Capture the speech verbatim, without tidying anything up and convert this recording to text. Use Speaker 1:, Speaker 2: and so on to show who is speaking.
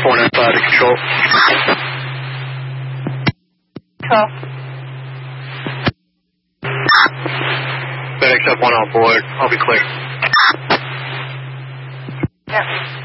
Speaker 1: four nine five to control.
Speaker 2: Control.
Speaker 1: FedEx F one on board. I'll be clear.
Speaker 2: Yeah.